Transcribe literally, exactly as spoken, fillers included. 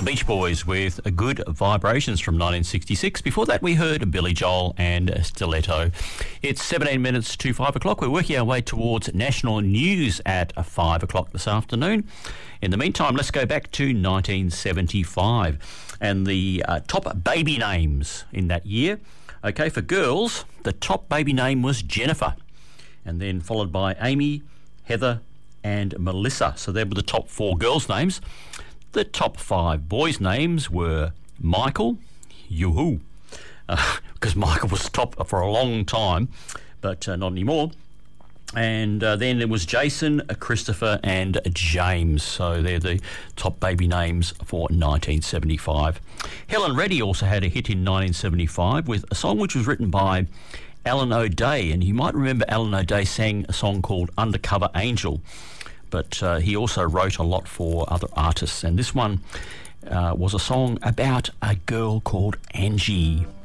Beach Boys with Good Vibrations from nineteen sixty-six. Before that, we heard Billy Joel and Stiletto. It's seventeen minutes to five o'clock. We're working our way towards national news at five o'clock this afternoon. In the meantime, let's go back to nineteen seventy-five and the uh, top baby names in that year. Okay, for girls, the top baby name was Jennifer, and then followed by Amy, Heather, and Melissa. So they were the top four girls' names. The top five boys' names were Michael, yoo-hoo, because uh, Michael was top for a long time, but uh, not anymore. And uh, then there was Jason, Christopher, and James. So they're the top baby names for nineteen seventy-five. Helen Reddy also had a hit in nineteen seventy-five with a song which was written by Alan O'Day, and you might remember Alan O'Day sang a song called Undercover Angel, but uh, he also wrote a lot for other artists, and this one uh, was a song about a girl called Angie.